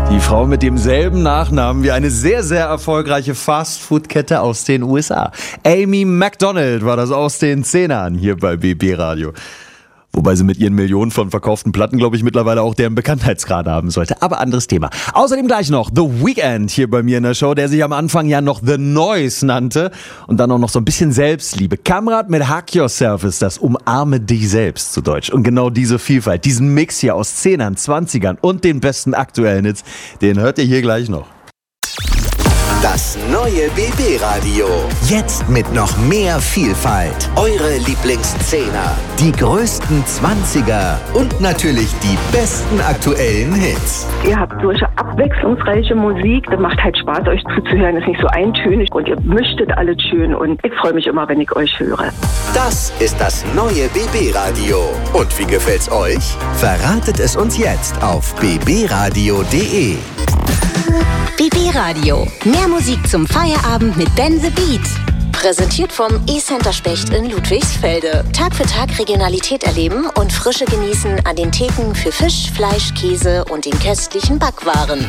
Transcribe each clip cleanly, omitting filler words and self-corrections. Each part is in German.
Die Frau mit demselben Nachnamen wie eine sehr, sehr erfolgreiche Fast-Food-Kette aus den USA. Amy Macdonald war das aus den 10ern hier bei BB Radio. Wobei sie mit ihren Millionen von verkauften Platten, glaube ich, mittlerweile auch deren Bekanntheitsgrad haben sollte. Aber anderes Thema. Außerdem gleich noch The Weeknd hier bei mir in der Show, der sich am Anfang ja noch The Noise nannte. Und dann auch noch so ein bisschen Selbstliebe. Kamrat mit Hug Yourself ist das. Umarme dich selbst zu Deutsch. Und genau diese Vielfalt, diesen Mix hier aus 10ern, 20ern und den besten aktuellen Hits, den hört ihr hier gleich noch. Das neue BB Radio. Jetzt mit noch mehr Vielfalt. Eure Lieblingszehner, die größten 20er und natürlich die besten aktuellen Hits. Ihr habt solche abwechslungsreiche Musik. Das macht halt Spaß, euch zuzuhören. Ist nicht so eintönig und ihr mischtet alles schön. Und ich freue mich immer, wenn ich euch höre. Das ist das neue BB Radio. Und wie gefällt's euch? Verratet es uns jetzt auf bbradio.de. BB Radio. Mehr Musik zum Feierabend mit Ben the Beat. Präsentiert vom E-Center Specht in Ludwigsfelde. Tag für Tag Regionalität erleben und Frische genießen an den Theken für Fisch, Fleisch, Käse und den köstlichen Backwaren.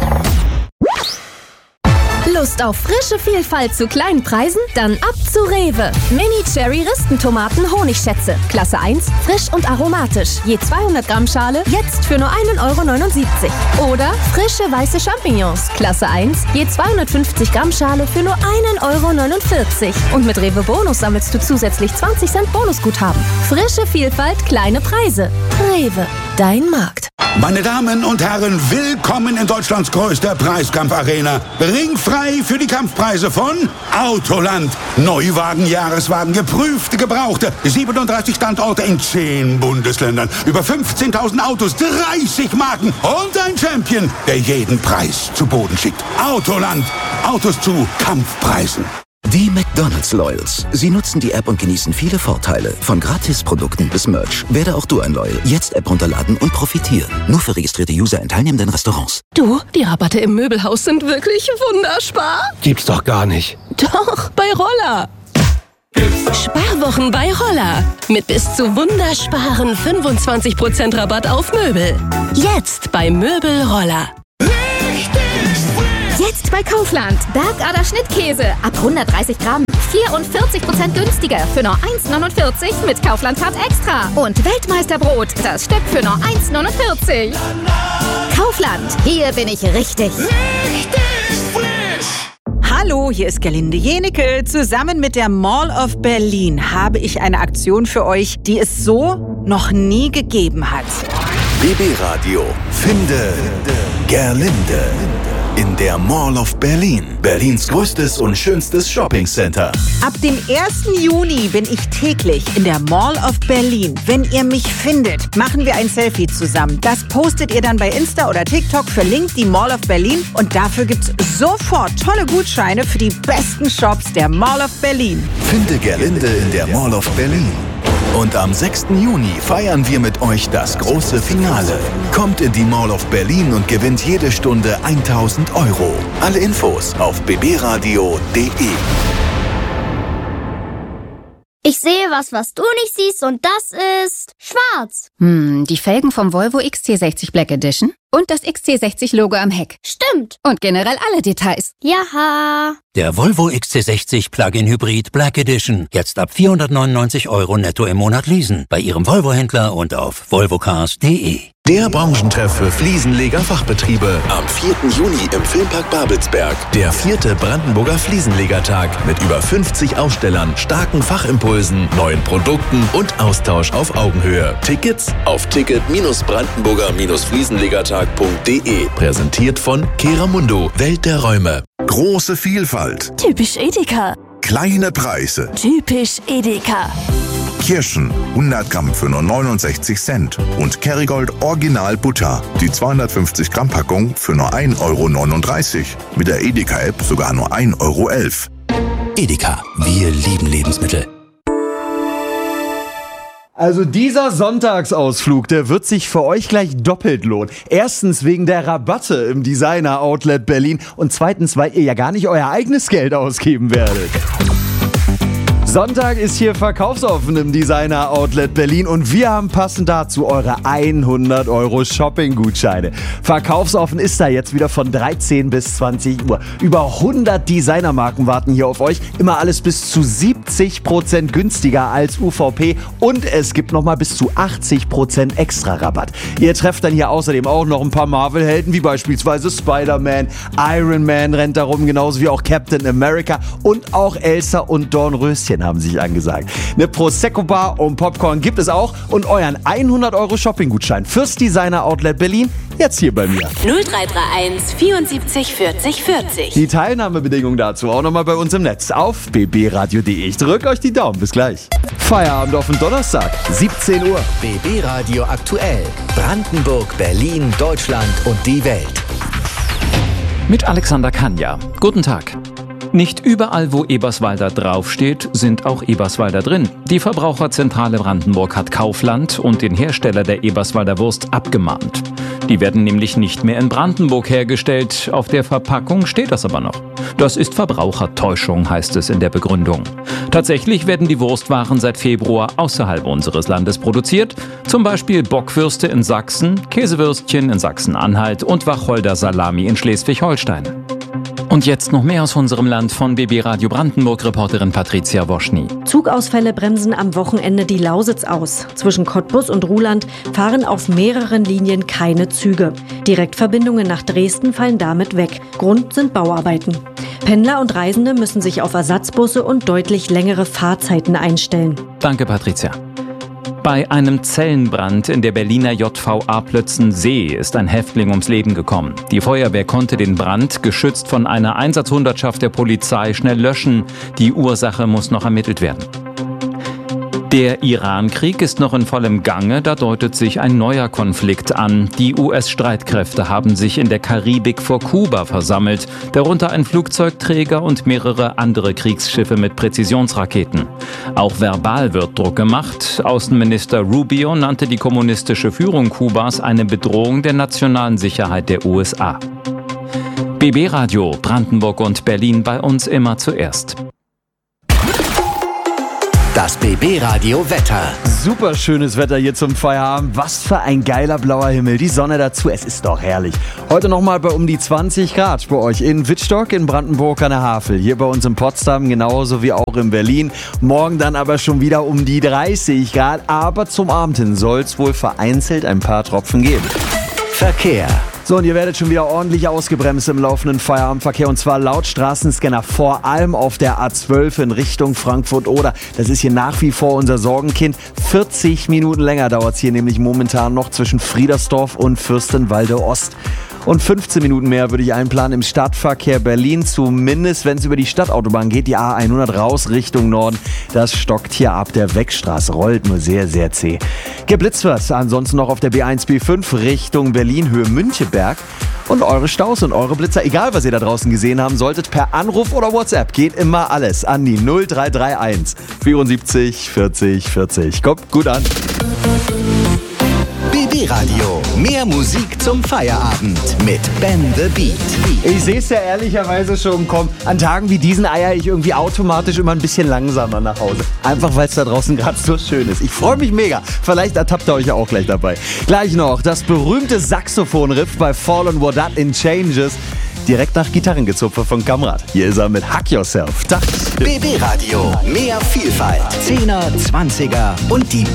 Lust auf frische Vielfalt zu kleinen Preisen? Dann ab zu Rewe. Mini-Cherry-Ristentomaten Honigschätze. Klasse 1, frisch und aromatisch. Je 200 Gramm Schale, jetzt für nur 1,79 €. Oder frische weiße Champignons. Klasse 1, je 250 Gramm Schale für nur 1,49 €. Und mit Rewe Bonus sammelst du zusätzlich 20 Cent Bonusguthaben. Frische Vielfalt, kleine Preise. Rewe, dein Markt. Meine Damen und Herren, willkommen in Deutschlands größter Preiskampfarena. Ringfrei für die Kampfpreise von Autoland. Neuwagen, Jahreswagen, geprüfte, gebrauchte. 37 Standorte in 10 Bundesländern. Über 15.000 Autos, 30 Marken und ein Champion, der jeden Preis zu Boden schickt. Autoland. Autos zu Kampfpreisen. Die McDonald's Loyals. Sie nutzen die App und genießen viele Vorteile. Von Gratisprodukten bis Merch. Werde auch du ein Loyal. Jetzt App runterladen und profitieren. Nur für registrierte User in teilnehmenden Restaurants. Du, die Rabatte im Möbelhaus sind wirklich wunderbar. Gibt's doch gar nicht. Doch, bei Roller. Sparwochen bei Roller. Mit bis zu wundersparen 25% Rabatt auf Möbel. Jetzt bei Möbel Roller. Jetzt bei Kaufland. Bergader Schnittkäse. Ab 130 Gramm. 44% günstiger. Für nur 1,49 € mit Kaufland Card Extra. Und Weltmeisterbrot. Das Stück für nur 1,49 €. Kaufland. Hier bin ich richtig. Hallo, hier ist Gerlinde Jenecke. Zusammen mit der Mall of Berlin habe ich eine Aktion für euch, die es so noch nie gegeben hat. BB Radio. Finde Gerlinde. In der Mall of Berlin. Berlins größtes und schönstes Shoppingcenter. Ab dem 1. Juni bin ich täglich in der Mall of Berlin. Wenn ihr mich findet, machen wir ein Selfie zusammen. Das postet ihr dann bei Insta oder TikTok, verlinkt die Mall of Berlin und dafür gibt's sofort tolle Gutscheine für die besten Shops der Mall of Berlin. Finde Gerlinde in der Mall of Berlin. Und am 6. Juni feiern wir mit euch das große Finale. Kommt in die Mall of Berlin und gewinnt jede Stunde 1.000 €. Alle Infos auf bbradio.de. Ich sehe was du nicht siehst und das ist schwarz. Die Felgen vom Volvo XC60 Black Edition und das XC60-Logo am Heck. Stimmt. Und generell alle Details. Jaha. Der Volvo XC60 Plug-in Hybrid Black Edition. Jetzt ab 499 € netto im Monat leasen. Bei Ihrem Volvo-Händler und auf volvocars.de. Der Branchentreff für Fliesenleger-Fachbetriebe. Am 4. Juni im Filmpark Babelsberg. Der 4. Brandenburger Fliesenlegertag mit über 50 Ausstellern, starken Fachimpulsen, neuen Produkten und Austausch auf Augenhöhe. Tickets auf ticket-brandenburger-fliesenlegertag.de. Präsentiert von Keramundo, Welt der Räume. Große Vielfalt. Typisch Edeka. Kleine Preise. Typisch Edeka. Kirschen 100 Gramm für nur 69 Cent und Kerrygold Original Butter, die 250 Gramm Packung für nur 1,39 €. Mit der Edeka-App sogar nur 1,11 €. Edeka, wir lieben Lebensmittel. Also dieser Sonntagsausflug, der wird sich für euch gleich doppelt lohnen. Erstens wegen der Rabatte im Designer Outlet Berlin und zweitens, weil ihr ja gar nicht euer eigenes Geld ausgeben werdet. Sonntag ist hier verkaufsoffen im Designer Outlet Berlin und wir haben passend dazu eure 100 € Shopping-Gutscheine. Verkaufsoffen ist da jetzt wieder von 13 bis 20 Uhr. Über 100 Designermarken warten hier auf euch. Immer alles bis zu 70% günstiger als UVP und es gibt nochmal bis zu 80% extra Rabatt. Ihr trefft dann hier außerdem auch noch ein paar Marvel-Helden, wie beispielsweise Spider-Man, Iron Man rennt da rum, genauso wie auch Captain America und auch Elsa und Dornröschen haben sich angesagt. Eine Prosecco-Bar und Popcorn gibt es auch und euren 100 € Shopping-Gutschein fürs Designer Outlet Berlin jetzt hier bei mir. 0331 74 40 40. Die Teilnahmebedingungen dazu auch nochmal bei uns im Netz auf bbradio.de. Ich drücke euch die Daumen. Bis gleich. Feierabend auf den Donnerstag, 17 Uhr. BB Radio aktuell. Brandenburg, Berlin, Deutschland und die Welt. Mit Alexander Kanja. Guten Tag. Nicht überall, wo Eberswalder draufsteht, sind auch Eberswalder drin. Die Verbraucherzentrale Brandenburg hat Kaufland und den Hersteller der Eberswalder Wurst abgemahnt. Die werden nämlich nicht mehr in Brandenburg hergestellt. Auf der Verpackung steht das aber noch. Das ist Verbrauchertäuschung, heißt es in der Begründung. Tatsächlich werden die Wurstwaren seit Februar außerhalb unseres Landes produziert. Zum Beispiel Bockwürste in Sachsen, Käsewürstchen in Sachsen-Anhalt und Wacholder Salami in Schleswig-Holstein. Und jetzt noch mehr aus unserem Land von BB Radio Brandenburg-Reporterin Patricia Woschny. Zugausfälle bremsen am Wochenende die Lausitz aus. Zwischen Cottbus und Ruhland fahren auf mehreren Linien keine Züge. Direktverbindungen nach Dresden fallen damit weg. Grund sind Bauarbeiten. Pendler und Reisende müssen sich auf Ersatzbusse und deutlich längere Fahrzeiten einstellen. Danke, Patricia. Bei einem Zellenbrand in der Berliner JVA Plötzensee ist ein Häftling ums Leben gekommen. Die Feuerwehr konnte den Brand, geschützt von einer Einsatzhundertschaft der Polizei, schnell löschen. Die Ursache muss noch ermittelt werden. Der Iran-Krieg ist noch in vollem Gange, da deutet sich ein neuer Konflikt an. Die US-Streitkräfte haben sich in der Karibik vor Kuba versammelt, darunter ein Flugzeugträger und mehrere andere Kriegsschiffe mit Präzisionsraketen. Auch verbal wird Druck gemacht. Außenminister Rubio nannte die kommunistische Führung Kubas eine Bedrohung der nationalen Sicherheit der USA. BB Radio, Brandenburg und Berlin bei uns immer zuerst. Das BB Radio Wetter. Super schönes Wetter hier zum Feierabend. Was für ein geiler blauer Himmel. Die Sonne dazu. Es ist doch herrlich. Heute nochmal bei um die 20 Grad bei euch in Wittstock, in Brandenburg an der Havel. Hier bei uns in Potsdam genauso wie auch in Berlin. Morgen dann aber schon wieder um die 30 Grad. Aber zum Abend hin soll es wohl vereinzelt ein paar Tropfen geben. Verkehr. So, und ihr werdet schon wieder ordentlich ausgebremst im laufenden Feierabendverkehr und zwar laut Straßenscanner, vor allem auf der A12 in Richtung Frankfurt-Oder. Das ist hier nach wie vor unser Sorgenkind. 40 Minuten länger dauert es hier nämlich momentan noch zwischen Friedersdorf und Fürstenwalde Ost. Und 15 Minuten mehr würde ich einplanen im Stadtverkehr Berlin, zumindest wenn es über die Stadtautobahn geht, die A100 raus Richtung Norden. Das stockt hier ab der Wegstraße, rollt nur sehr, sehr zäh. Geblitzt wird ansonsten noch auf der B1, B5 Richtung Berlin, Höhe Müncheberg. Und eure Staus und eure Blitzer, egal was ihr da draußen gesehen haben solltet, per Anruf oder WhatsApp geht immer alles an die 0331 74 40 40. Kommt gut an. BB Radio. Mehr Musik zum Feierabend mit Ben the Beat. Ich sehe es ja ehrlicherweise schon kommen. An Tagen wie diesen eier ich irgendwie automatisch immer ein bisschen langsamer nach Hause. Einfach weil es da draußen gerade so schön ist. Ich freue mich mega. Vielleicht ertappt ihr euch ja auch gleich dabei. Gleich noch das berühmte Saxophon-Riff bei Fallen Wodat in Changes. Direkt nach Gitarrengezupfe von Kamrat. Hier ist er mit Hack Yourself. BB Radio. Mehr Vielfalt. 10er, 20er und die